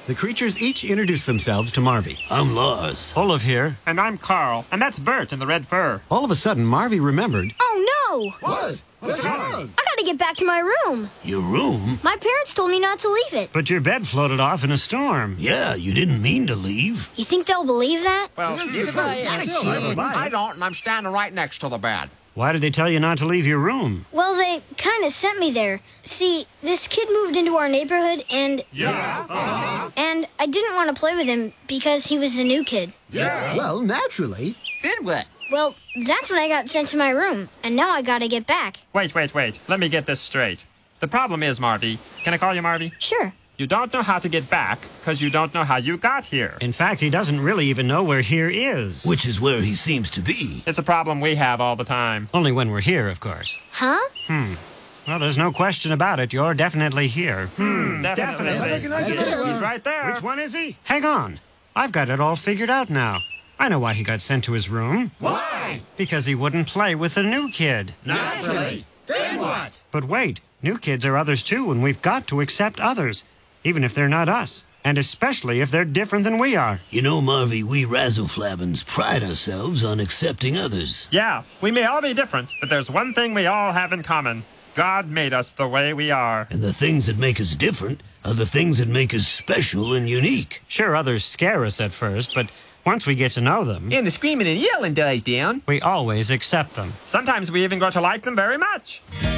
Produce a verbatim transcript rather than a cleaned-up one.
The creatures each introduce themselves to Marvy. I'm Lars. Olaf here. And I'm Carl. And that's Bert in the red fur. All of a sudden, Marvy remembered... Oh, no! What? What's wrong? I gotta get back to my room. Your room? My parents told me not to leave it. But your bed floated off in a storm. Yeah, you didn't mean to leave. You think they'll believe that? Well, I don't, and I'm standing right next to the bed. Why did they tell you not to leave your room? Well, they kind of sent me there. See, this kid moved into our neighborhood, and... Yeah. Uh-huh. And I didn't want to play with him because he was a new kid. Yeah. Well, naturally. Then what? Well, that's when I got sent to my room, and now I gotta get back. wait, wait, wait. Let me get this straight. The problem is, Marvy, can I call you Marvy? Sure. You don't know how to get back because you don't know how you got here. In fact, he doesn't really even know where here is. Which is where he seems to be. It's a problem we have all the time. Only when we're here, of course. Huh? Hmm. Well, there's no question about it. You're definitely here. Hmm, definitely. definitely. He's right there. Which one is he? Hang on. I've got it all figured out now. I know why he got sent to his room. Why? Because he wouldn't play with the new kid. Naturally. Then what? But wait, new kids are others too, and we've got to accept others, even if they're not us, and especially if they're different than we are. You know, Marvy, we Razzleflabbins pride ourselves on accepting others. Yeah, we may all be different, but there's one thing we all have in common. God made us the way we are. And the things that make us different are the things that make us special and unique. Sure, others scare us at first, but once we get to know them, And the screaming and yelling dies down. we always accept them. Sometimes we even go to like them very much.